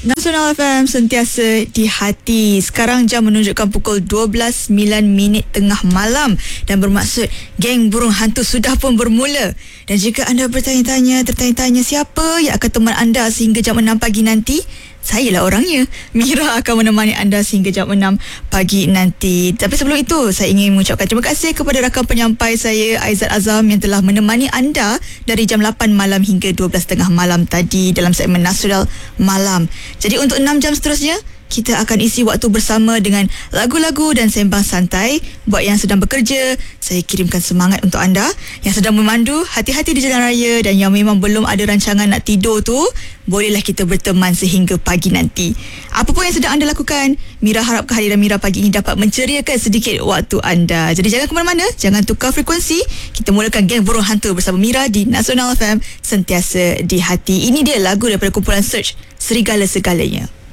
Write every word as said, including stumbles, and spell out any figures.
Nasional F M sentiasa di hati. Sekarang jam menunjukkan pukul dua belas sembilan minit tengah malam dan bermaksud geng burung hantu sudah pun bermula. Dan jika anda bertanya-tanya, tertanya-tanya siapa yang akan teman anda sehingga jam enam pagi nanti, sayalah orangnya. Mira akan menemani anda sehingga jam enam pagi nanti. Tapi sebelum itu, saya ingin mengucapkan terima kasih kepada rakan penyampai saya, Aizat Azam, yang telah menemani anda dari jam lapan malam hingga dua belas tiga puluh malam tadi dalam segmen Nasional Malam. Jadi untuk enam jam seterusnya, kita akan isi waktu bersama dengan lagu-lagu dan sembang santai. Buat yang sedang bekerja, saya kirimkan semangat untuk anda. Yang sedang memandu, hati-hati di jalan raya. Dan yang memang belum ada rancangan nak tidur tu, bolehlah kita berteman sehingga pagi nanti. Apa pun yang sedang anda lakukan, Mira harap kehadiran Mira pagi ini dapat menceriakan sedikit waktu anda. Jadi jangan ke mana-mana, jangan tukar frekuensi. Kita mulakan Geng Burung Hantu bersama Mira di Nasional F M, sentiasa di hati. Ini dia lagu daripada kumpulan Search, Serigala Segalanya.